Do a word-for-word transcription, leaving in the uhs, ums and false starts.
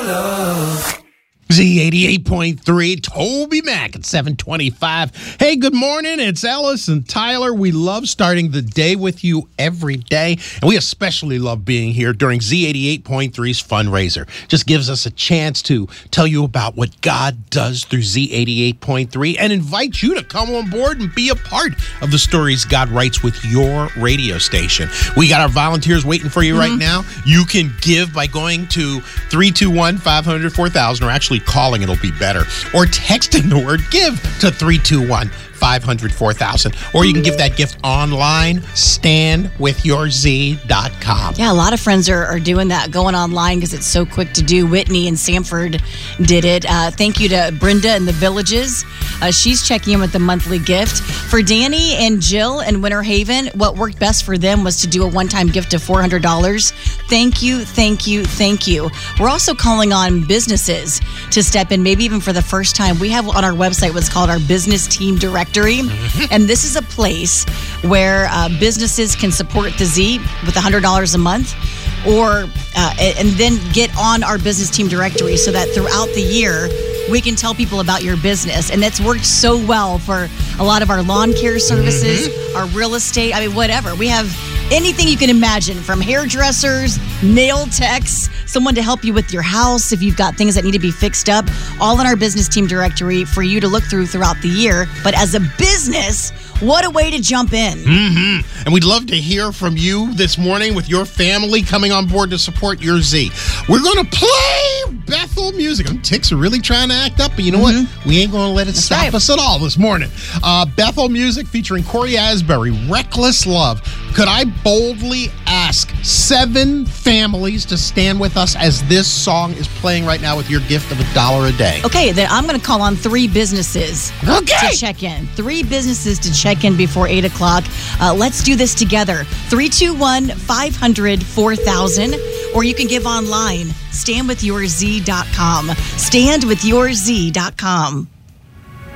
love. Z eighty-eight point three, Toby Mac at seven twenty-five. Hey, good morning. It's Ellis and Tyler. We love starting the day with you every day, and we especially love being here during Z eighty-eight point three's fundraiser. Just gives us a chance to tell you about what God does through Z eighty-eight point three and invite you to come on board and be a part of the stories God writes with your radio station. We got our volunteers waiting for you mm-hmm. right now. You can give by going to three two one, five hundred, four thousand, or actually calling, it'll be better, or texting the word give to three two one, five hundred, four thousand, or you can give that gift online, stand with your z dot com. Yeah, a lot of friends are, are doing that, going online because it's so quick to do. Whitney in Sanford did it. Uh, thank you to Brenda in the Villages. Uh, she's checking in with the monthly gift. For Danny and Jill in Winter Haven, what worked best for them was to do a one-time gift of four hundred dollars. Thank you, thank you, thank you. We're also calling on businesses to step in, maybe even for the first time. We have on our website what's called our Business Team Directory. And this is a place where uh, businesses can support the Z with one hundred dollars a month, or uh, and then get on our Business Team Directory so that throughout the year we can tell people about your business. And that's worked so well for a lot of our lawn care services, mm-hmm. our real estate, I mean, whatever. We have anything you can imagine, from hairdressers, nail techs, someone to help you with your house if you've got things that need to be fixed up, all in our Business Team Directory for you to look through throughout the year. But as a business, what a way to jump in. Mm-hmm. And we'd love to hear from you this morning with your family coming on board to support your Z. We're going to play Bethel music. Ticks are really trying to act up, but you know mm-hmm. what? We ain't going to let it That's stop right. us at all this morning. Uh, Bethel music featuring Corey Asbury, Reckless Love. Could I boldly ask seven families to stand with us as this song is playing right now with your gift of a dollar a day? Okay, then I'm going to call on three businesses okay. to check in. Three businesses to check in before eight o'clock. Uh, let's do this together. three two one, five hundred, four thousand. Or you can give online. stand with your z dot com. stand with your z dot com.